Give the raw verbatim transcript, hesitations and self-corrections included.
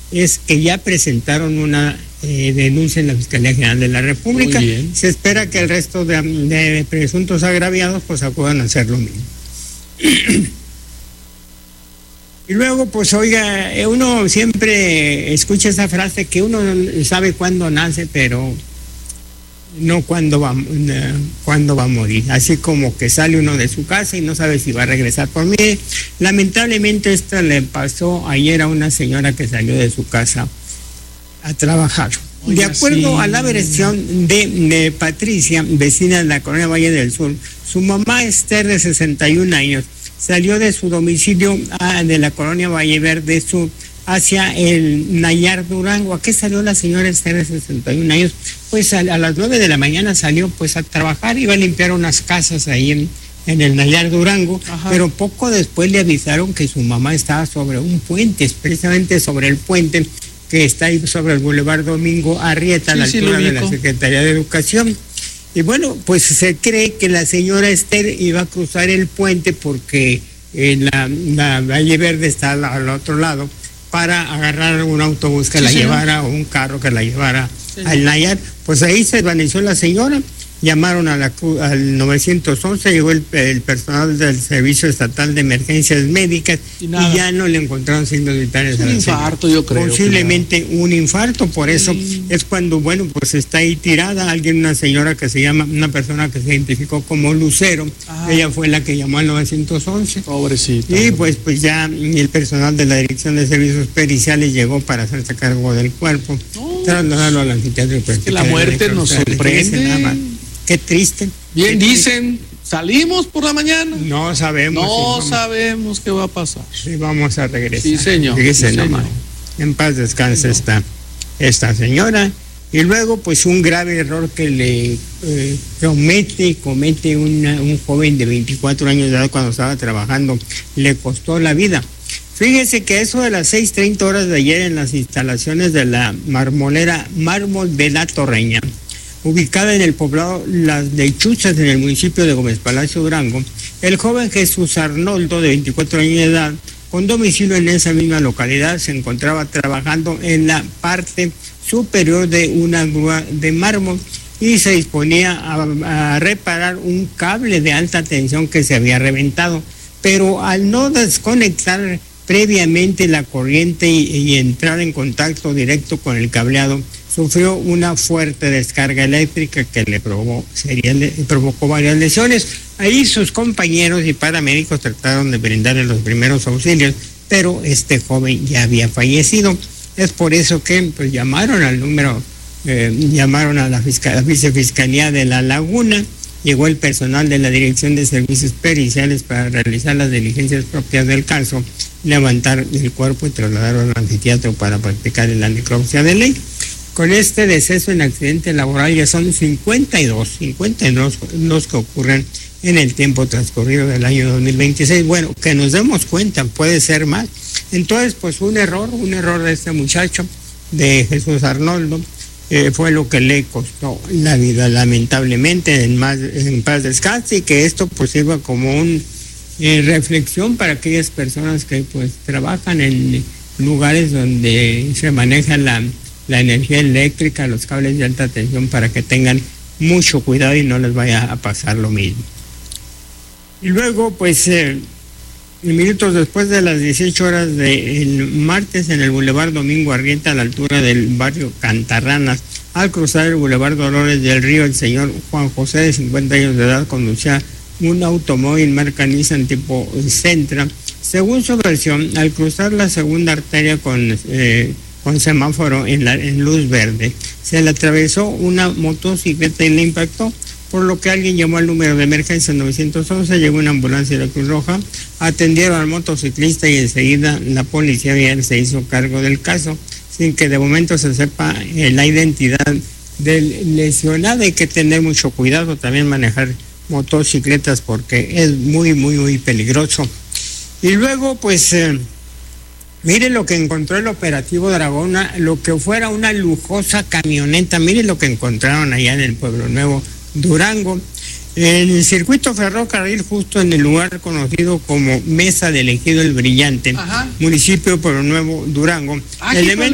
es que ya presentaron una eh, denuncia en la Fiscalía General de la República. Se espera que el resto de, de presuntos agraviados pues acudan a hacer lo mismo. Y luego, pues oiga, uno siempre escucha esa frase que uno sabe cuándo nace, pero no cuándo va, cuándo va a morir. Así como que sale uno de su casa y no sabe si va a regresar por mí. Lamentablemente esto le pasó ayer a una señora que salió de su casa a trabajar. Oiga, de acuerdo sí. a la versión de, de Patricia, vecina de la colonia Valle del Sur, su mamá Esther, de sesenta y un años, salió de su domicilio ah, de la colonia Valle Verde Sur hacia el Nayar Durango. ¿A qué salió la señora Esther, de sesenta y un años? Pues a, a las nueve de la mañana salió pues a trabajar, iba a limpiar unas casas ahí en, en el Nayar Durango. Ajá. Pero poco después le avisaron que su mamá estaba sobre un puente, precisamente sobre el puente que está ahí sobre el Boulevard Domingo Arrieta, sí, a la sí, altura de la Secretaría de Educación. Y bueno, pues se cree que la señora Esther iba a cruzar el puente porque eh, la, la Valle Verde está al, al otro lado, para agarrar un autobús que sí, la señor. llevara o un carro que la llevara sí, al Nayar. Pues ahí se desvaneció la señora, llamaron a la, al nueve once, llegó el, el personal del Servicio Estatal de Emergencias Médicas y, y ya no le encontraron signos vitales. Un infarto, yo creo. Posiblemente claro. un infarto, por eso sí. es cuando, bueno, pues está ahí tirada alguien, una señora que se llama, una persona que se identificó como Lucero, ah. ella fue la que llamó al nueve once. Pobrecita. Y pues, pues ya el personal de la Dirección de Servicios Periciales llegó para hacerse cargo del cuerpo, oh. trasladarlo al anfiteatro. Es que la muerte nos sorprende. Qué triste. Bien qué dicen, triste. ¿Salimos por la mañana? No sabemos. No si vamos, sabemos qué va a pasar. Sí, vamos a regresar. Sí, señor. Fíjese, sí, no, señor. En paz descanse sí, esta, esta señora. Y luego, pues, un grave error que le eh, comete, comete una, un joven de veinticuatro años de edad cuando estaba trabajando, le costó la vida. Fíjese que eso de las seis treinta horas de ayer en las instalaciones de la marmolera Mármol de la Torreña, ubicada en el poblado Las Lechuchas, en el municipio de Gómez Palacio, Durango, el joven Jesús Arnoldo, de veinticuatro años de edad, con domicilio en esa misma localidad, se encontraba trabajando en la parte superior de una grúa de mármol y se disponía a, a reparar un cable de alta tensión que se había reventado, pero al no desconectar previamente la corriente y, y entrar en contacto directo con el cableado, sufrió una fuerte descarga eléctrica que le provocó, serial, provocó varias lesiones. Ahí sus compañeros y paramédicos trataron de brindarle los primeros auxilios, pero este joven ya había fallecido. Es por eso que pues, llamaron al número, eh, llamaron a la, fiscal, la vicefiscalía de La Laguna, llegó el personal de la Dirección de Servicios Periciales para realizar las diligencias propias del caso, levantar el cuerpo y trasladarlo al anfiteatro para practicar la necropsia de ley. Con este deceso en accidente laboral ya son cincuenta y dos los que ocurren en el tiempo transcurrido del año dos mil veintiséis. Bueno, que nos demos cuenta, puede ser más. Entonces, pues un error, un error de este muchacho, de Jesús Arnoldo, eh, fue lo que le costó la vida, lamentablemente, en, más, en paz descanse, y que esto pues sirva como una eh, reflexión para aquellas personas que pues trabajan en lugares donde se maneja la la energía eléctrica, los cables de alta tensión, para que tengan mucho cuidado y no les vaya a pasar lo mismo. Y luego, pues, eh, minutos después de las dieciocho horas del martes, en el Boulevard Domingo Arrieta, a la altura del barrio Cantarranas, al cruzar el Boulevard Dolores del Río, el señor Juan José, de cincuenta años de edad, conducía un automóvil marca Nissan tipo Sentra. Según su versión, al cruzar la segunda arteria con... Eh, con semáforo en, la, en luz verde, se le atravesó una motocicleta y le impactó, por lo que alguien llamó al número de emergencia nueve once, llegó una ambulancia de la Cruz Roja, atendieron al motociclista y enseguida la policía vial se hizo cargo del caso, sin que de momento se sepa eh, la identidad del lesionado. Hay que tener mucho cuidado también manejar motocicletas porque es muy, muy, muy peligroso. Y luego, pues... Eh, Mire lo que encontró el operativo Dragón, lo que fuera una lujosa camioneta. Mire lo que encontraron allá en el Pueblo Nuevo, Durango. En el circuito ferrocarril, justo en el lugar conocido como Mesa del Ejido El Brillante, ajá, municipio de Pueblo Nuevo, Durango. Ah, elementos